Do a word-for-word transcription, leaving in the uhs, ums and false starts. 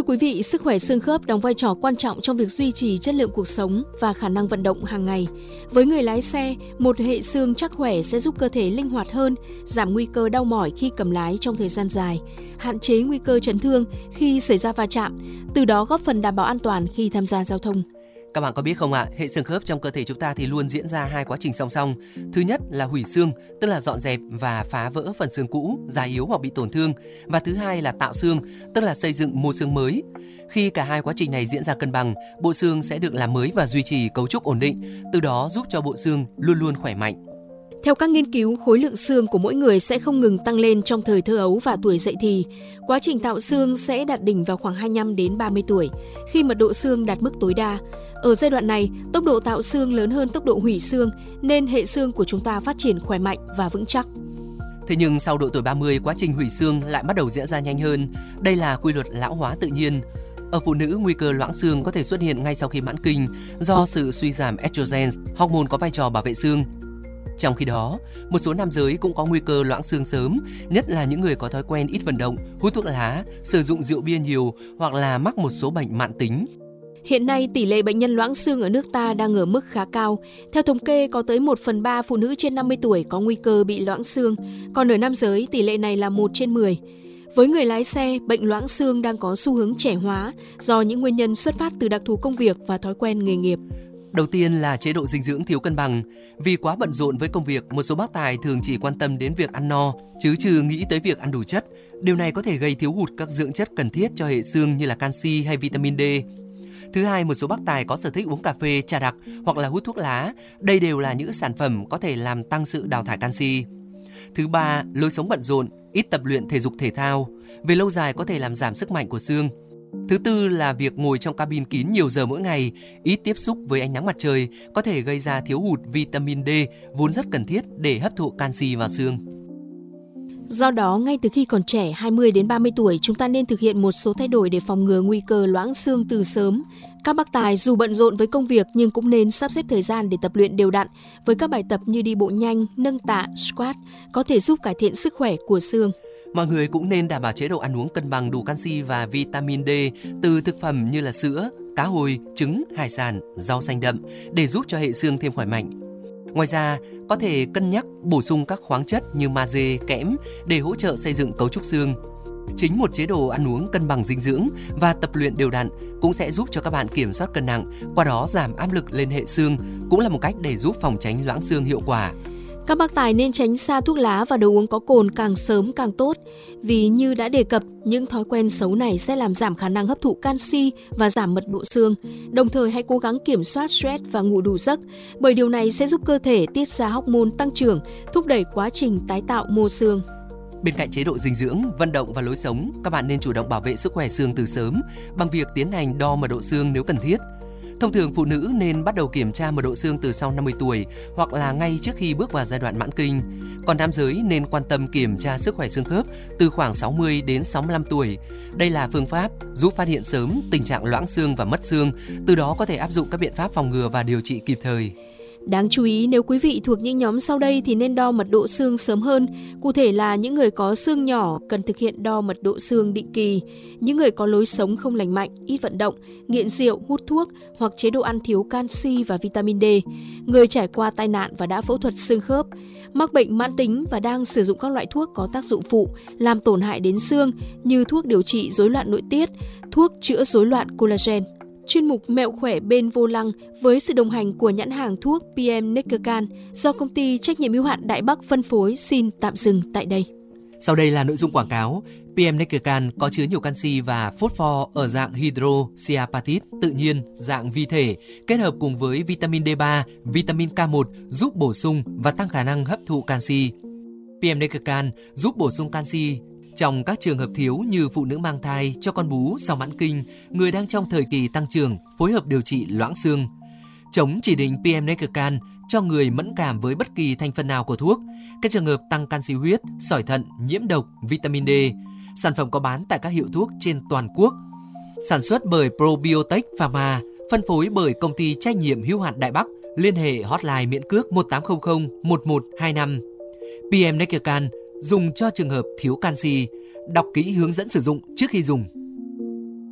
quý vị, sức khỏe xương khớp đóng vai trò quan trọng trong việc duy trì chất lượng cuộc sống và khả năng vận động hàng ngày. Với người lái xe, một hệ xương chắc khỏe sẽ giúp cơ thể linh hoạt hơn, giảm nguy cơ đau mỏi khi cầm lái trong thời gian dài, hạn chế nguy cơ chấn thương khi xảy ra va chạm, từ đó góp phần đảm bảo an toàn khi tham gia giao thông. Các bạn có biết không ạ, à, hệ xương khớp trong cơ thể chúng ta thì luôn diễn ra hai quá trình song song. Thứ nhất là hủy xương, tức là dọn dẹp và phá vỡ phần xương cũ, già yếu hoặc bị tổn thương. Và thứ hai là tạo xương, tức là xây dựng mô xương mới. Khi cả hai quá trình này diễn ra cân bằng, bộ xương sẽ được làm mới và duy trì cấu trúc ổn định, từ đó giúp cho bộ xương luôn luôn khỏe mạnh. Theo các nghiên cứu, khối lượng xương của mỗi người sẽ không ngừng tăng lên trong thời thơ ấu và tuổi dậy thì. Quá trình tạo xương sẽ đạt đỉnh vào khoảng hai mươi lăm đến ba mươi tuổi, khi mật độ xương đạt mức tối đa. Ở giai đoạn này, tốc độ tạo xương lớn hơn tốc độ hủy xương, nên hệ xương của chúng ta phát triển khỏe mạnh và vững chắc. Thế nhưng sau độ tuổi ba mươi, quá trình hủy xương lại bắt đầu diễn ra nhanh hơn. Đây là quy luật lão hóa tự nhiên. Ở phụ nữ, nguy cơ loãng xương có thể xuất hiện ngay sau khi mãn kinh do sự suy giảm estrogen, hormone có vai trò bảo vệ xương. Trong khi đó, một số nam giới cũng có nguy cơ loãng xương sớm, nhất là những người có thói quen ít vận động, hút thuốc lá, sử dụng rượu bia nhiều hoặc là mắc một số bệnh mãn tính. Hiện nay, tỷ lệ bệnh nhân loãng xương ở nước ta đang ở mức khá cao. Theo thống kê, có tới một phần ba phụ nữ trên năm mươi tuổi có nguy cơ bị loãng xương, còn ở nam giới, tỷ lệ này là một trên mười. Với người lái xe, bệnh loãng xương đang có xu hướng trẻ hóa do những nguyên nhân xuất phát từ đặc thù công việc và thói quen nghề nghiệp. Đầu tiên là chế độ dinh dưỡng thiếu cân bằng. Vì quá bận rộn với công việc, một số bác tài thường chỉ quan tâm đến việc ăn no, chứ chưa nghĩ tới việc ăn đủ chất. Điều này có thể gây thiếu hụt các dưỡng chất cần thiết cho hệ xương như là canxi hay vitamin D. Thứ hai, một số bác tài có sở thích uống cà phê, trà đặc hoặc là hút thuốc lá. Đây đều là những sản phẩm có thể làm tăng sự đào thải canxi. Thứ ba, lối sống bận rộn, ít tập luyện thể dục thể thao. Về lâu dài có thể làm giảm sức mạnh của xương. Thứ tư là việc ngồi trong cabin kín nhiều giờ mỗi ngày, ít tiếp xúc với ánh nắng mặt trời có thể gây ra thiếu hụt vitamin D vốn rất cần thiết để hấp thụ canxi vào xương. Do đó, ngay từ khi còn trẻ, hai mươi đến ba mươi tuổi, chúng ta nên thực hiện một số thay đổi để phòng ngừa nguy cơ loãng xương từ sớm. Các bác tài dù bận rộn với công việc nhưng cũng nên sắp xếp thời gian để tập luyện đều đặn với các bài tập như đi bộ nhanh, nâng tạ, squat có thể giúp cải thiện sức khỏe của xương. Mọi người cũng nên đảm bảo chế độ ăn uống cân bằng đủ canxi và vitamin D từ thực phẩm như là sữa, cá hồi, trứng, hải sản, rau xanh đậm để giúp cho hệ xương thêm khỏe mạnh. Ngoài ra, có thể cân nhắc bổ sung các khoáng chất như magie, kẽm để hỗ trợ xây dựng cấu trúc xương. Chính một chế độ ăn uống cân bằng dinh dưỡng và tập luyện đều đặn cũng sẽ giúp cho các bạn kiểm soát cân nặng, qua đó giảm áp lực lên hệ xương, cũng là một cách để giúp phòng tránh loãng xương hiệu quả. Các bác tài nên tránh xa thuốc lá và đồ uống có cồn càng sớm càng tốt, vì như đã đề cập, những thói quen xấu này sẽ làm giảm khả năng hấp thụ canxi và giảm mật độ xương. Đồng thời hãy cố gắng kiểm soát stress và ngủ đủ giấc, bởi điều này sẽ giúp cơ thể tiết ra hormone tăng trưởng, thúc đẩy quá trình tái tạo mô xương. Bên cạnh chế độ dinh dưỡng, vận động và lối sống, các bạn nên chủ động bảo vệ sức khỏe xương từ sớm bằng việc tiến hành đo mật độ xương nếu cần thiết. Thông thường phụ nữ nên bắt đầu kiểm tra mật độ xương từ sau năm mươi tuổi hoặc là ngay trước khi bước vào giai đoạn mãn kinh. Còn nam giới nên quan tâm kiểm tra sức khỏe xương khớp từ khoảng sáu mươi đến sáu mươi lăm tuổi. Đây là phương pháp giúp phát hiện sớm tình trạng loãng xương và mất xương, từ đó có thể áp dụng các biện pháp phòng ngừa và điều trị kịp thời. Đáng chú ý, nếu quý vị thuộc những nhóm sau đây thì nên đo mật độ xương sớm hơn. Cụ thể là những người có xương nhỏ cần thực hiện đo mật độ xương định kỳ, những người có lối sống không lành mạnh, ít vận động, nghiện rượu, hút thuốc hoặc chế độ ăn thiếu canxi và vitamin D, người trải qua tai nạn và đã phẫu thuật xương khớp, mắc bệnh mãn tính và đang sử dụng các loại thuốc có tác dụng phụ làm tổn hại đến xương như thuốc điều trị rối loạn nội tiết, thuốc chữa rối loạn collagen. Chuyên mục Mẹo khỏe bên vô lăng với sự đồng hành của nhãn hàng thuốc pê em Neckercan do công ty trách nhiệm hữu hạn Đại Bắc phân phối xin tạm dừng tại đây. Sau đây là nội dung quảng cáo. pê em Neckercan có chứa nhiều canxi và phosphor ở dạng hydroxyapatite tự nhiên, dạng vi thể, kết hợp cùng với vitamin D ba, vitamin K một giúp bổ sung và tăng khả năng hấp thụ canxi. pê em Neckercan giúp bổ sung canxi trong các trường hợp thiếu như phụ nữ mang thai, cho con bú sau mãn kinh, người đang trong thời kỳ tăng trưởng, phối hợp điều trị loãng xương. Chống chỉ định pê em Neckercan cho người mẫn cảm với bất kỳ thành phần nào của thuốc, các trường hợp tăng canxi huyết, sỏi thận, nhiễm độc, vitamin D. Sản phẩm có bán tại các hiệu thuốc trên toàn quốc. Sản xuất bởi Probiotech Pharma, phân phối bởi công ty trách nhiệm hữu hạn Đại Bắc. Liên hệ hotline miễn cước một tám không không một một hai năm. pê em Neckercan dùng cho trường hợp thiếu canxi. Đọc kỹ hướng dẫn sử dụng trước khi dùng.